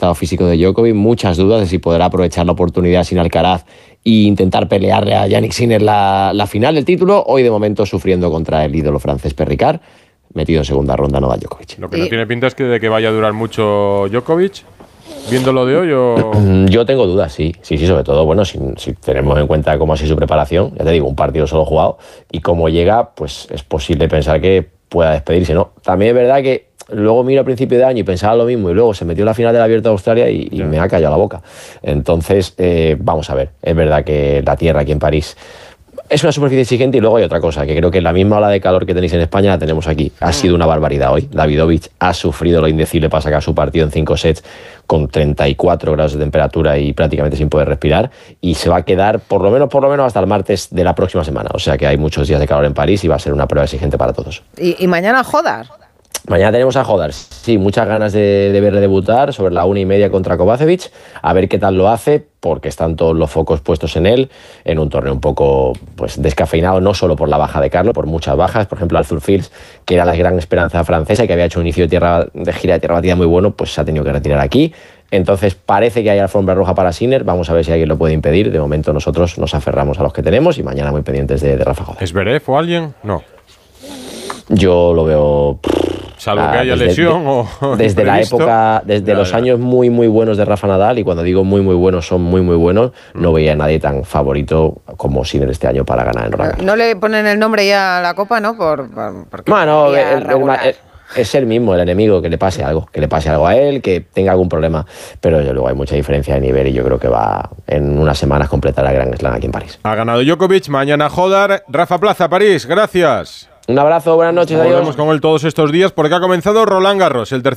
estado físico de Djokovic, muchas dudas de si podrá aprovechar la oportunidad sin Alcaraz e intentar pelearle a Jannik Sinner la final del título. Hoy de momento sufriendo contra el ídolo francés Perricard, metido en segunda ronda Novak Djokovic. Lo que no tiene pinta es de que vaya a durar mucho Djokovic. Viéndolo de hoy Yo tengo dudas, sí, sobre todo, bueno, si tenemos en cuenta cómo ha sido su preparación, ya te digo, un partido solo jugado, y cómo llega, pues es posible pensar que pueda despedirse, ¿no? También es verdad que luego miro a principio de año y pensaba lo mismo, y luego se metió en la final del Abierto de Australia y me ha callado la boca. Entonces, vamos a ver, es verdad que la tierra aquí en París es una superficie exigente, y luego hay otra cosa, que creo que la misma ola de calor que tenéis en España la tenemos aquí. Ha sido una barbaridad hoy. Davidovich ha sufrido lo indecible para sacar su partido en 5 sets con 34 grados de temperatura y prácticamente sin poder respirar, y se va a quedar por lo menos hasta el martes de la próxima semana. O sea que hay muchos días de calor en París y va a ser una prueba exigente para todos. ¿Y mañana Hodar? Mañana tenemos a Hodar, sí, muchas ganas de verle debutar sobre la 1:30 contra Kovacevic, a ver qué tal lo hace, porque están todos los focos puestos en él, en un torneo un poco pues descafeinado, no solo por la baja de Carlos, por muchas bajas. Por ejemplo, Arthur Fils, que era la gran esperanza francesa y que había hecho un inicio de gira de tierra batida muy bueno, pues se ha tenido que retirar aquí. Entonces parece que hay alfombra roja para Sinner. Vamos a ver si alguien lo puede impedir. De momento nosotros nos aferramos a los que tenemos, y mañana muy pendientes de Rafa Hodar. ¿Es Zverev o alguien? No. Yo lo veo... Salvo que haya lesión o desde la época, desde los años muy buenos de Rafa Nadal, y cuando digo muy buenos son muy buenos, no veía a nadie tan favorito como Sinner este año para ganar en Roland Garros. No le ponen el nombre ya a la copa, ¿no? Porque bueno, es el mismo, el enemigo, que le pase algo a él, que tenga algún problema, pero desde luego hay mucha diferencia de nivel, y yo creo que va en unas semanas completar el Grand Slam aquí en París. Ha ganado Djokovic, mañana Hodar. Rafa Plaza, París, gracias. Un abrazo, buenas noches, adiós. Volvemos con él todos estos días porque ha comenzado Roland Garros, el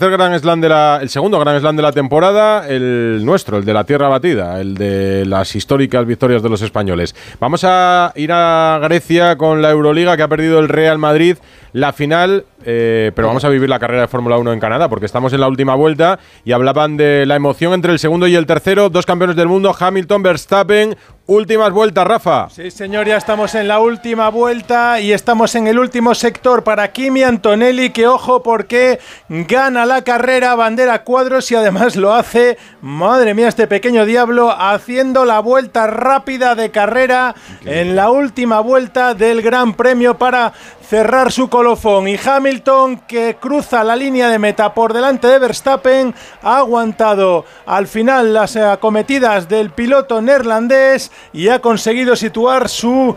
segundo Grand Slam de la temporada, el nuestro, el de la tierra batida, el de las históricas victorias de los españoles. Vamos a ir a Grecia con la Euroliga, que ha perdido el Real Madrid la final, pero vamos a vivir la carrera de Fórmula 1 en Canadá, porque estamos en la última vuelta, y hablaban de la emoción entre el segundo y el tercero, dos campeones del mundo, Hamilton, Verstappen. Últimas vueltas, Rafa. Sí, señor, ya estamos en la última vuelta y estamos en el último sector para Kimi Antonelli, que ojo porque gana la carrera, bandera cuadros, y además lo hace, madre mía, este pequeño diablo, haciendo la vuelta rápida de carrera en la última vuelta del Gran Premio para cerrar su colofón. Y Hamilton, que cruza la línea de meta por delante de Verstappen, ha aguantado al final las acometidas del piloto neerlandés y ha conseguido situar su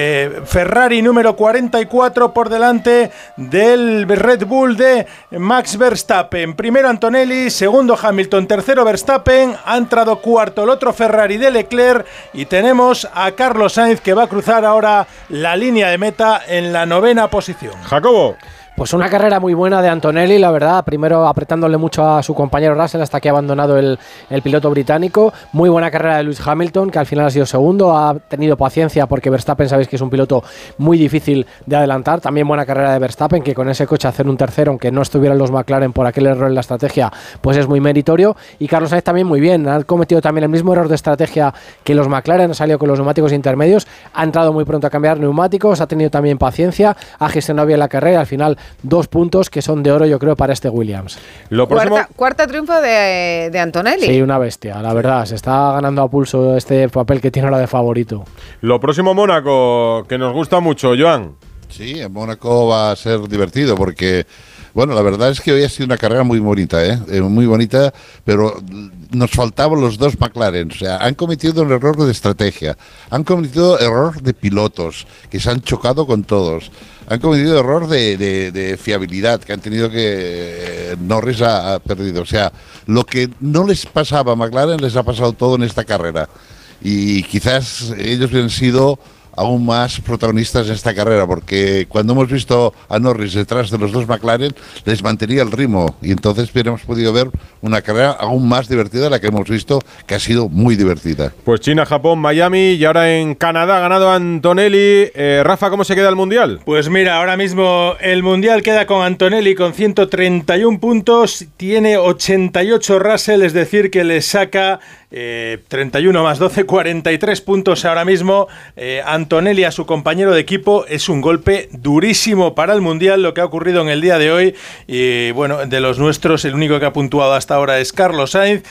Ferrari número 44 por delante del Red Bull de Max Verstappen. Primero Antonelli, segundo Hamilton, tercero Verstappen, ha entrado cuarto el otro Ferrari de Leclerc, y tenemos a Carlos Sainz, que va a cruzar ahora la línea de meta en la 9ª posición. Jacobo. Pues una carrera muy buena de Antonelli, la verdad, primero apretándole mucho a su compañero Russell hasta que ha abandonado el piloto británico. Muy buena carrera de Lewis Hamilton, que al final ha sido segundo, ha tenido paciencia porque Verstappen sabéis que es un piloto muy difícil de adelantar. También buena carrera de Verstappen, que con ese coche hacer un tercero, aunque no estuvieran los McLaren por aquel error en la estrategia, pues es muy meritorio. Y Carlos Sainz también muy bien, ha cometido también el mismo error de estrategia que los McLaren, ha salido con los neumáticos intermedios, ha entrado muy pronto a cambiar neumáticos, ha tenido también paciencia, ha gestionado bien la carrera, y al final 2 puntos que son de oro, yo creo, para este Williams. Cuarta triunfo de Antonelli. Sí, una bestia, la verdad. Se está ganando a pulso este papel que tiene ahora de favorito. Lo próximo, Mónaco, que nos gusta mucho, Joan. Sí, en Mónaco va a ser divertido porque, bueno, la verdad es que hoy ha sido una carrera muy bonita, muy bonita, pero nos faltaban los dos McLaren. O sea, han cometido un error de estrategia, han cometido error de pilotos, que se han chocado con todos, han cometido error de fiabilidad, que han tenido que... Norris ha perdido. O sea, lo que no les pasaba a McLaren les ha pasado todo en esta carrera. Y quizás ellos han sido aún más protagonistas en esta carrera, porque cuando hemos visto a Norris detrás de los dos McLaren, les mantenía el ritmo, y entonces hubiéramos podido ver una carrera aún más divertida de la que hemos visto, que ha sido muy divertida. Pues China, Japón, Miami, y ahora en Canadá ha ganado Antonelli. Rafa, ¿cómo se queda el Mundial? Pues mira, ahora mismo el Mundial queda con Antonelli con 131 puntos, tiene 88 Russell, es decir, que le saca 31 más 12, 43 puntos ahora mismo. Antonelli a su compañero de equipo. Es un golpe durísimo para el Mundial lo que ha ocurrido en el día de hoy, y bueno, de los nuestros el único que ha puntuado hasta ahora es Carlos Sainz.